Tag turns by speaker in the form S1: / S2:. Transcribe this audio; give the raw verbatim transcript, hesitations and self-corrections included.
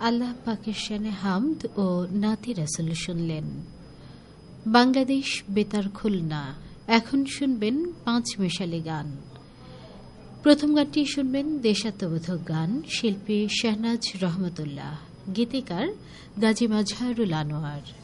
S1: আল্লাহ পাকের শানে হামদ ও নাতি রাসূল শুনলেন। বাংলাদেশ বেতার খুলনা এখন শুনবেন পাঁচ মিশালি গান। প্রথম গানটি শুনবেন দেশাত্মবোধক গান, শিল্পী শাহনাজ রহমতুল্লাহ, গীতিকার গাজী মাজহারুল আনোয়ার।